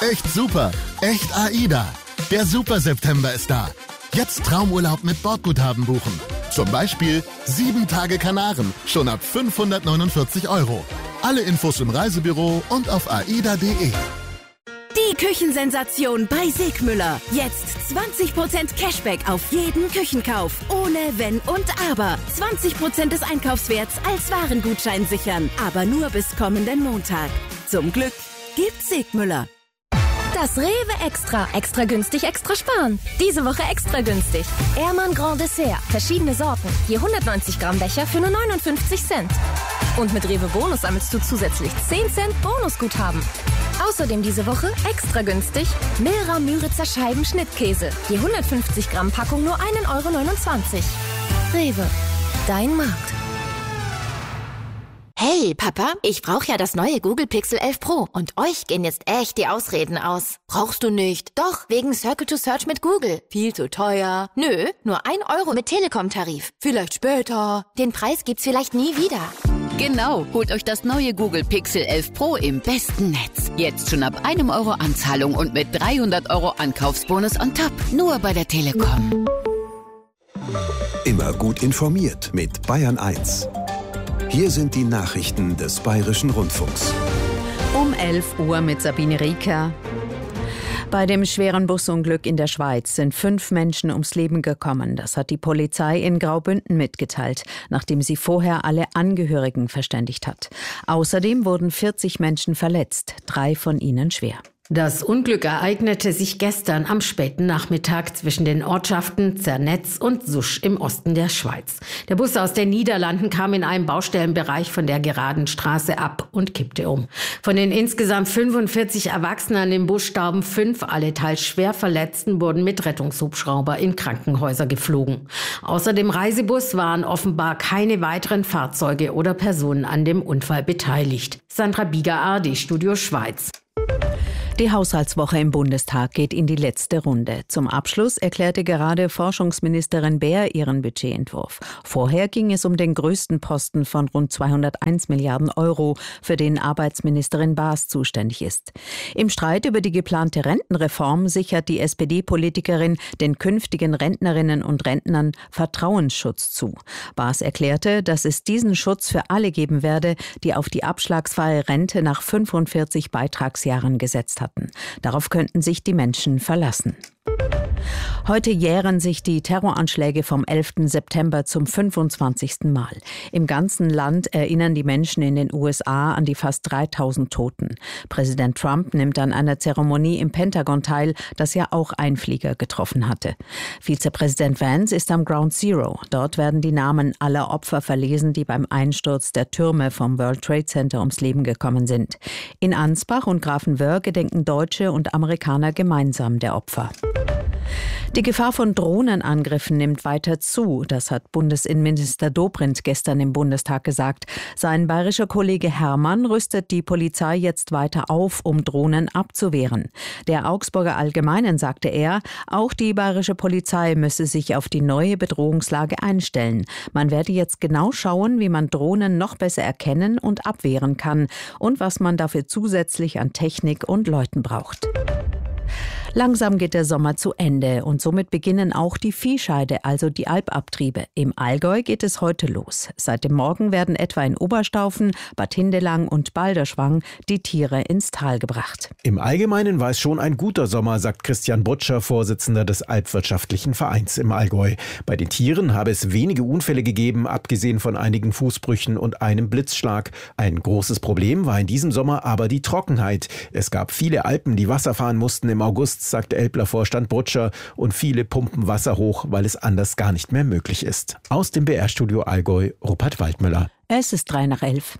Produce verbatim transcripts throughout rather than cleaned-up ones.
Echt super. Echt AIDA. Der Super September ist da. Jetzt Traumurlaub mit Bordguthaben buchen. Zum Beispiel sieben Tage Kanaren, schon ab fünfhundertneunundvierzig Euro. Alle Infos im Reisebüro und auf aida punkt de. Die Küchensensation bei Sigmüller. Jetzt zwanzig Prozent Cashback auf jeden Küchenkauf. Ohne Wenn und Aber. zwanzig Prozent des Einkaufswerts als Warengutschein sichern. Aber nur bis kommenden Montag. Zum Glück gibt's Sigmüller. Das Rewe Extra. Extra günstig, extra sparen. Diese Woche extra günstig. Ehrmann Grand Dessert. Verschiedene Sorten. Je hundertneunzig Gramm Becher für nur neunundfünfzig Cent. Und mit Rewe Bonus sammelst du zusätzlich zehn Cent Bonusguthaben. Außerdem diese Woche extra günstig Milra Müritzer Scheiben Schnittkäse. Je hundertfünfzig Gramm Packung nur ein Euro neunundzwanzig. Rewe. Dein Markt. Hey, Papa, ich brauche ja das neue Google Pixel elf Pro und euch gehen jetzt echt die Ausreden aus. Brauchst du nicht? Doch, wegen Circle to Search mit Google. Viel zu teuer. Nö, nur ein Euro mit Telekom-Tarif. Vielleicht später. Den Preis gibt's vielleicht nie wieder. Genau, holt euch das neue Google Pixel elf Pro im besten Netz. Jetzt schon ab einem Euro Anzahlung und mit dreihundert Euro Ankaufsbonus on top. Nur bei der Telekom. Immer gut informiert mit Bayern eins. Hier sind die Nachrichten des Bayerischen Rundfunks. Um elf Uhr mit Sabine Rieker. Bei dem schweren Busunglück in der Schweiz sind fünf Menschen ums Leben gekommen. Das hat die Polizei in Graubünden mitgeteilt, nachdem sie vorher alle Angehörigen verständigt hat. Außerdem wurden vierzig Menschen verletzt, drei von ihnen schwer. Das Unglück ereignete sich gestern am späten Nachmittag zwischen den Ortschaften Zernetz und Susch im Osten der Schweiz. Der Bus aus den Niederlanden kam in einem Baustellenbereich von der geraden Straße ab und kippte um. Von den insgesamt fünfundvierzig Erwachsenen an dem Bus starben fünf, alle teils schwer Verletzten wurden mit Rettungshubschrauber in Krankenhäuser geflogen. Außer dem Reisebus waren offenbar keine weiteren Fahrzeuge oder Personen an dem Unfall beteiligt. Sandra Bieger, A R D Studio Schweiz. Die Haushaltswoche im Bundestag geht in die letzte Runde. Zum Abschluss erklärte gerade Forschungsministerin Baer ihren Budgetentwurf. Vorher ging es um den größten Posten von rund zweihunderteins Milliarden Euro, für den Arbeitsministerin Baas zuständig ist. Im Streit über die geplante Rentenreform sichert die S P D-Politikerin den künftigen Rentnerinnen und Rentnern Vertrauensschutz zu. Baas erklärte, dass es diesen Schutz für alle geben werde, die auf die abschlagsfreie Rente nach fünfundvierzig Beitragsjahren gesetzt haben. Hatten. Darauf könnten sich die Menschen verlassen. Heute jähren sich die Terroranschläge vom elften September zum fünfundzwanzigsten Mal. Im ganzen Land erinnern die Menschen in den U S A an die fast dreitausend Toten. Präsident Trump nimmt an einer Zeremonie im Pentagon teil, das ja auch einen Flieger getroffen hatte. Vizepräsident Vance ist am Ground Zero. Dort werden die Namen aller Opfer verlesen, die beim Einsturz der Türme vom World Trade Center ums Leben gekommen sind. In Ansbach und Grafenwöhr gedenken Deutsche und Amerikaner gemeinsam der Opfer. Die Gefahr von Drohnenangriffen nimmt weiter zu. Das hat Bundesinnenminister Dobrindt gestern im Bundestag gesagt. Sein bayerischer Kollege Hermann rüstet die Polizei jetzt weiter auf, um Drohnen abzuwehren. Der Augsburger Allgemeinen sagte er, auch die bayerische Polizei müsse sich auf die neue Bedrohungslage einstellen. Man werde jetzt genau schauen, wie man Drohnen noch besser erkennen und abwehren kann und was man dafür zusätzlich an Technik und Leuten braucht. Langsam geht der Sommer zu Ende und somit beginnen auch die Viehscheide, also die Alpabtriebe. Im Allgäu geht es heute los. Seit dem Morgen werden etwa in Oberstaufen, Bad Hindelang und Balderschwang die Tiere ins Tal gebracht. Im Allgemeinen war es schon ein guter Sommer, sagt Christian Butscher, Vorsitzender des Alpwirtschaftlichen Vereins im Allgäu. Bei den Tieren habe es wenige Unfälle gegeben, abgesehen von einigen Fußbrüchen und einem Blitzschlag. Ein großes Problem war in diesem Sommer aber die Trockenheit. Es gab viele Alpen, die Wasser fahren mussten im August, sagt Elbler-Vorstand Brutscher, und viele pumpen Wasser hoch, weil es anders gar nicht mehr möglich ist. Aus dem B R-Studio Allgäu, Rupert Waldmüller. Es ist drei nach elf.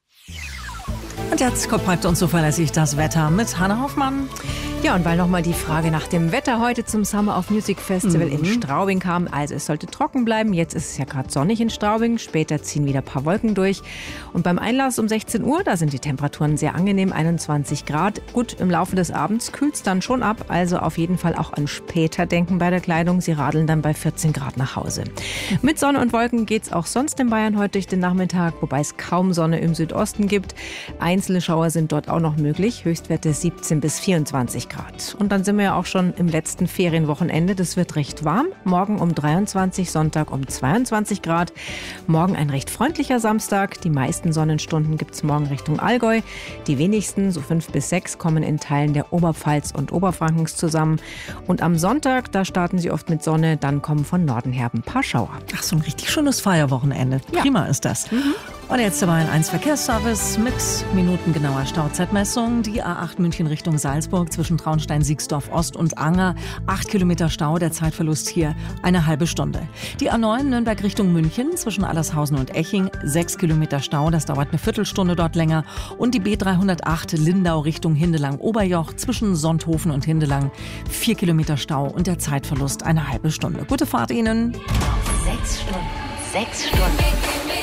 Und jetzt kommt und zuverlässig das Wetter mit Hanna Hoffmann. Ja, und weil nochmal die Frage nach dem Wetter heute zum Summer of Music Festival Mhm. in Straubing kam. Also es sollte trocken bleiben. Jetzt ist es ja gerade sonnig in Straubing. Später ziehen wieder ein paar Wolken durch. Und beim Einlass um sechzehn Uhr, da sind die Temperaturen sehr angenehm, einundzwanzig Grad. Gut, im Laufe des Abends kühlt es dann schon ab. Also auf jeden Fall auch an später denken bei der Kleidung. Sie radeln dann bei vierzehn Grad nach Hause. Mit Sonne und Wolken geht es auch sonst in Bayern heute durch den Nachmittag, wobei es kaum Sonne im Südosten gibt. Ein Einzelne Schauer sind dort auch noch möglich. Höchstwerte siebzehn bis vierundzwanzig Grad. Und dann sind wir ja auch schon im letzten Ferienwochenende. Das wird recht warm. Morgen um dreiundzwanzig, Sonntag um zweiundzwanzig Grad. Morgen ein recht freundlicher Samstag. Die meisten Sonnenstunden gibt es morgen Richtung Allgäu. Die wenigsten, so fünf bis sechs, kommen in Teilen der Oberpfalz und Oberfrankens zusammen. Und am Sonntag, da starten sie oft mit Sonne. Dann kommen von Norden her ein paar Schauer. Ach, so ein richtig schönes Feierwochenende. Ja. Prima ist das. Mhm. Und jetzt der Bayern eins Verkehrsservice mit minutengenauer Stauzeitmessung. Die A acht München Richtung Salzburg zwischen Traunstein-Siegsdorf Ost und Anger. Acht Kilometer Stau, der Zeitverlust hier eine halbe Stunde. Die A neun Nürnberg Richtung München zwischen Allershausen und Eching. Sechs Kilometer Stau, das dauert eine Viertelstunde dort länger. Und die B dreihundertacht Lindau Richtung Hindelang-Oberjoch zwischen Sonthofen und Hindelang. Vier Kilometer Stau und der Zeitverlust eine halbe Stunde. Gute Fahrt Ihnen. Sechs Stunden. Sechs Stunden.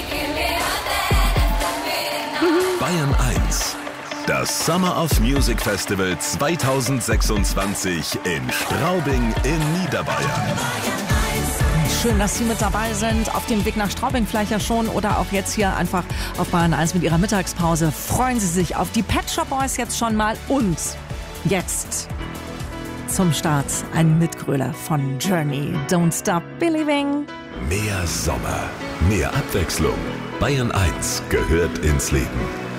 Bayern eins. Das Summer of Music Festival zweitausendsechsundzwanzig in Straubing in Niederbayern. Schön, dass Sie mit dabei sind. Auf dem Weg nach Straubing vielleicht ja schon oder auch jetzt hier einfach auf Bayern eins mit Ihrer Mittagspause. Freuen Sie sich auf die Pet Shop Boys jetzt schon mal. Und jetzt zum Start ein Mitgröler von Journey. Don't Stop Believing. Mehr Sommer, mehr Abwechslung. Bayern eins gehört ins Leben.